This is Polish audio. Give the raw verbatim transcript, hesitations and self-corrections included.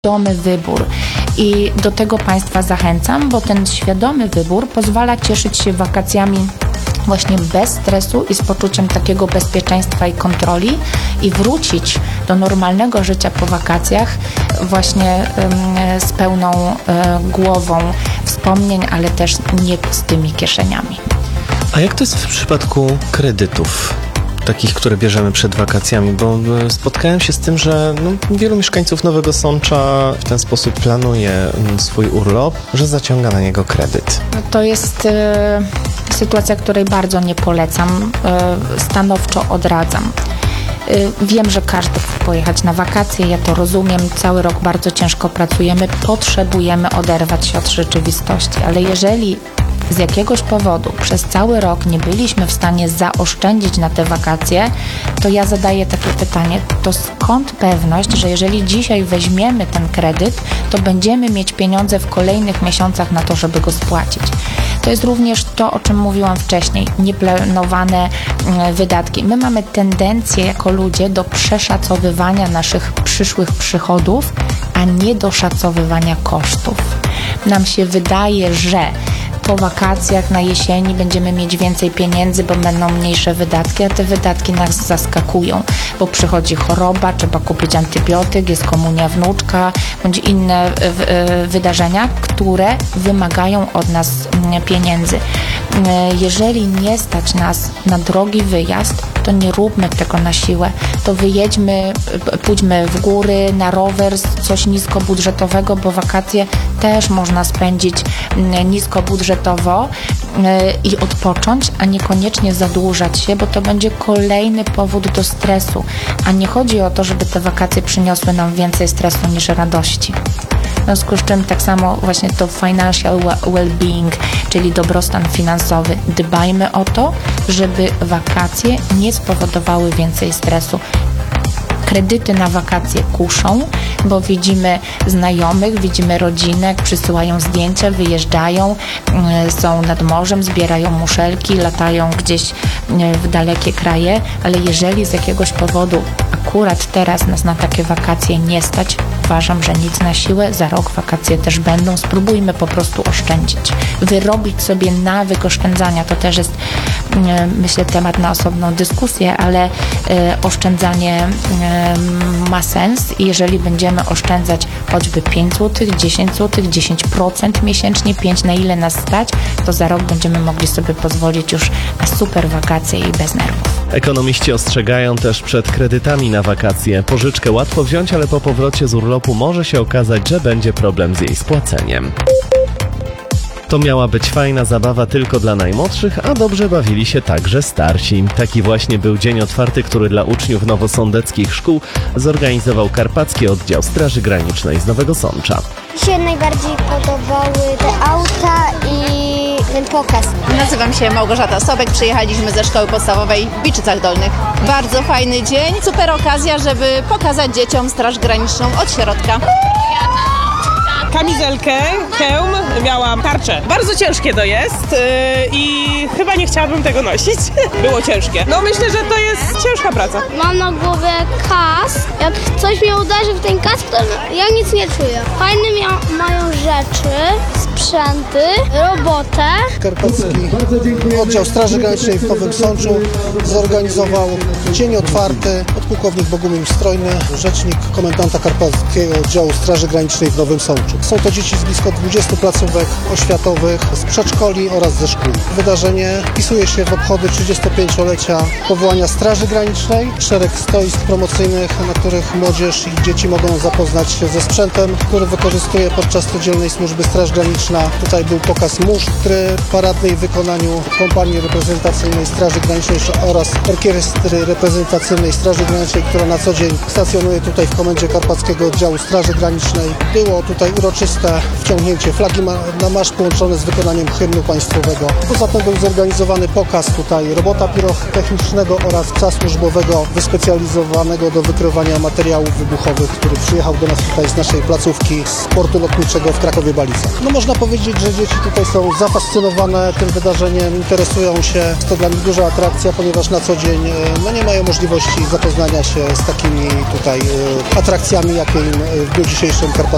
świadomy wybór i do tego Państwa zachęcam, bo ten świadomy wybór pozwala cieszyć się wakacjami właśnie bez stresu i z poczuciem takiego bezpieczeństwa i kontroli i wrócić do normalnego życia po wakacjach właśnie ym, z pełną y, głową wspomnień, ale też nie z tymi kieszeniami. A jak to jest w przypadku kredytów? Takich, które bierzemy przed wakacjami, bo spotkałem się z tym, że no, wielu mieszkańców Nowego Sącza w ten sposób planuje swój urlop, że zaciąga na niego kredyt. No to jest e, sytuacja, której bardzo nie polecam, e, stanowczo odradzam. E, wiem, że każdy chce pojechać na wakacje, ja to rozumiem, cały rok bardzo ciężko pracujemy, potrzebujemy oderwać się od rzeczywistości, ale jeżeli z jakiegoś powodu przez cały rok nie byliśmy w stanie zaoszczędzić na te wakacje, to ja zadaję takie pytanie, to skąd pewność, że jeżeli dzisiaj weźmiemy ten kredyt, to będziemy mieć pieniądze w kolejnych miesiącach na to, żeby go spłacić. To jest również to, o czym mówiłam wcześniej, nieplanowane wydatki. My mamy tendencję jako ludzie do przeszacowywania naszych przyszłych przychodów, a nie do szacowywania kosztów. Nam się wydaje, że po wakacjach na jesieni będziemy mieć więcej pieniędzy, bo będą mniejsze wydatki, a te wydatki nas zaskakują, bo przychodzi choroba, trzeba kupić antybiotyk, jest komunia wnuczka, bądź inne wydarzenia, które wymagają od nas pieniędzy. Jeżeli nie stać nas na drogi wyjazd, to nie róbmy tego na siłę. To wyjedźmy, pójdźmy w góry, na rower, coś niskobudżetowego, bo wakacje też można spędzić niskobudżetowo i odpocząć, a niekoniecznie zadłużać się, bo to będzie kolejny powód do stresu. A nie chodzi o to, żeby te wakacje przyniosły nam więcej stresu niż radości. W związku z czym tak samo właśnie to financial well-being, czyli dobrostan finansowy. Dbajmy o to, żeby wakacje nie spowodowały więcej stresu. Kredyty na wakacje kuszą, bo widzimy znajomych, widzimy rodzinę, jak przysyłają zdjęcia, wyjeżdżają, są nad morzem, zbierają muszelki, latają gdzieś w dalekie kraje, ale jeżeli z jakiegoś powodu akurat teraz nas na takie wakacje nie stać, uważam, że nic na siłę, za rok wakacje też będą, spróbujmy po prostu oszczędzić. Wyrobić sobie nawyk oszczędzania, to też jest, myślę, temat na osobną dyskusję, ale oszczędzanie ma sens i jeżeli będziemy oszczędzać choćby pięć złotych, dziesięć złotych, dziesięć procent miesięcznie, pięć na ile nas stać, to za rok będziemy mogli sobie pozwolić już na super wakacje i bez nerwów. Ekonomiści ostrzegają też przed kredytami na wakacje. Pożyczkę łatwo wziąć, ale po powrocie z urlopu może się okazać, że będzie problem z jej spłaceniem. To miała być fajna zabawa tylko dla najmłodszych, a dobrze bawili się także starsi. Taki właśnie był dzień otwarty, który dla uczniów nowosądeckich szkół zorganizował Karpacki Oddział Straży Granicznej z Nowego Sącza. Mi się najbardziej podobały te auta i ten pokaz. Nazywam się Małgorzata Sobek, przyjechaliśmy ze szkoły podstawowej w Biczycach Dolnych. Bardzo fajny dzień, super okazja, żeby pokazać dzieciom Straż Graniczną od środka. Kamizelkę, hełm, miałam tarczę. Bardzo ciężkie to jest yy, i chyba nie chciałabym tego nosić. Było ciężkie. No myślę, że to jest ciężka praca. Mam na głowie kask. Jak coś mnie uderzy w ten kask, to ja nic nie czuję. Fajne mia- mają rzeczy, sprzęty, robotę. Karpacki Oddział Straży Granicznej w Nowym Sączu zorganizował dzień otwarty. Podpułkownik Bogumił Strojny, rzecznik komendanta Karpackiego Oddziału Straży Granicznej w Nowym Sączu. Są to dzieci z blisko dwudziestu placówek oświatowych, z przedszkoli oraz ze szkół. Wydarzenie wpisuje się w obchody trzydziestopięciolecia powołania Straży Granicznej. Szereg stoisk promocyjnych, na których młodzież i dzieci mogą zapoznać się ze sprzętem, który wykorzystuje podczas codziennej służby Straż Graniczna. Tutaj był pokaz musztry paradnej w wykonaniu kompanii reprezentacyjnej Straży Granicznej oraz orkiestry reprezentacyjnej Straży Granicznej, która na co dzień stacjonuje tutaj w komendzie Karpackiego Oddziału Straży Granicznej. Było tutaj uroczyste wciągnięcie flagi na maszt połączone z wykonaniem hymnu państwowego. Poza tym był zorganizowany pokaz tutaj robota pirotechnicznego oraz psa służbowego wyspecjalizowanego do wykrywania materiałów wybuchowych, który przyjechał do nas tutaj z naszej placówki z portu lotniczego w Krakowie-Balica. No można powiedzieć, że dzieci tutaj są zafascynowane tym wydarzeniem, interesują się. Jest to dla nich duża atrakcja, ponieważ na co dzień no, nie mają możliwości zapoznania się z takimi tutaj atrakcjami, jakie im w dniu dzisiejszym Karpackie